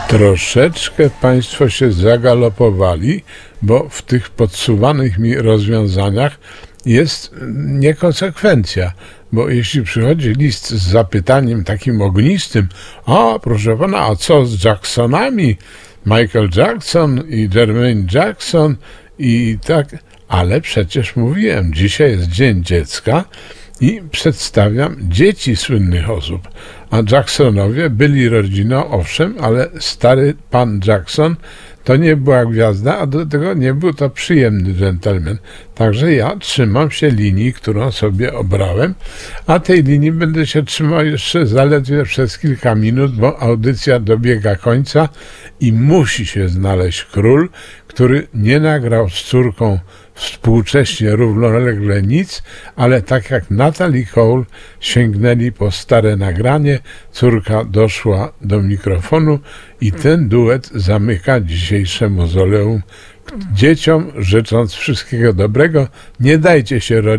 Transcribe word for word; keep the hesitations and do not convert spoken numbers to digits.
Troszeczkę Państwo się zagalopowali, bo w tych podsuwanych mi rozwiązaniach jest niekonsekwencja, bo jeśli przychodzi list z zapytaniem takim ognistym, a proszę pana, a co z Jacksonami? Michael Jackson i Jermaine Jackson i tak, ale przecież mówiłem, dzisiaj jest Dzień Dziecka i przedstawiam dzieci słynnych osób, a Jacksonowie byli rodziną, owszem, ale stary pan Jackson to nie była gwiazda, a do tego nie był to przyjemny dżentelmen. Także ja trzymam się linii, którą sobie obrałem, a tej linii będę się trzymał jeszcze zaledwie przez kilka minut, bo audycja dobiega końca i musi się znaleźć król, który nie nagrał z córką współcześnie równolegle nic, ale tak jak Natalie Cole sięgnęli po stare nagranie, córka doszła do mikrofonu i ten duet zamyka dzisiejsze mauzoleum. Dzieciom życząc wszystkiego dobrego, nie dajcie się rodzić